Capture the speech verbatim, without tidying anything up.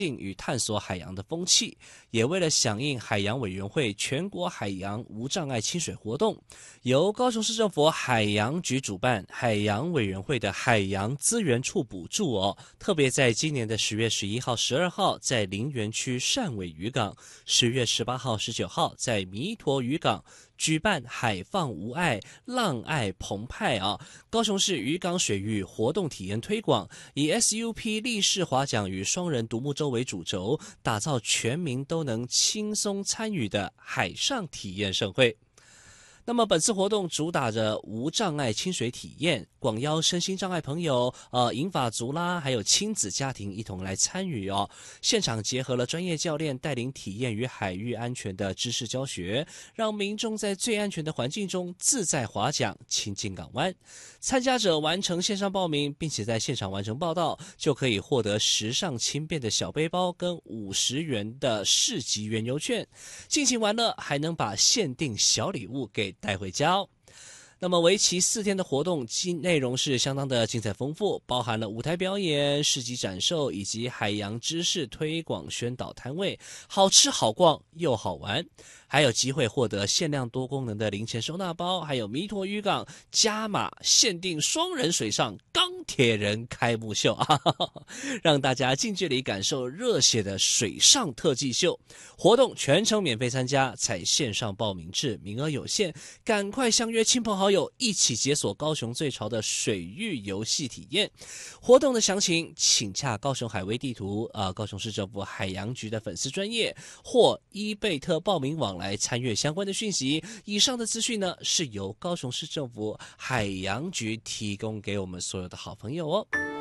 与探索海洋的风气，也为了响应海洋委员会全国海洋无障碍亲水活动，由高雄市政府海洋局主办，海洋委员会的海洋资源处补助哦，特别在今年的十月十一号、十二号在林园区汕尾渔港，十月十八号、十九号在弥陀渔港举办海放无碍、浪爱澎湃啊！高雄市渔港水域活动体验推广，以 S U P 立式划桨与双人独木舟为主轴，打造全民都能轻松参与的海上体验盛会。那么本次活动主打着无障碍亲水体验，广邀身心障碍朋友、呃银发族啦，还有亲子家庭一同来参与哦。现场结合了专业教练带领体验与海域安全的知识教学，让民众在最安全的环境中自在划桨、亲近港湾。参加者完成线上报名，并且在现场完成报到，就可以获得时尚轻便的小背包跟五十元的市集原油券，尽情玩乐，还能把限定小礼物给带回家哦。那么为期四天的活动内容是相当的精彩丰富，包含了舞台表演、市集展售以及海洋知识推广宣导摊位，好吃好逛又好玩，还有机会获得限量多功能的零钱收纳包，还有弥陀渔港加码限定双人水上钢铁人开幕秀啊，让大家近距离感受热血的水上特技秀。活动全程免费参加，采线上报名制，名额有限，赶快相约亲朋好友一起解锁高雄最潮的水域游戏体验。活动的详情请洽高雄海威地图呃，高雄市政府海洋局的粉丝专页或伊贝特报名网来参阅相关的讯息。以上的资讯呢，是由高雄市政府海洋局提供给我们所有的好朋友哦。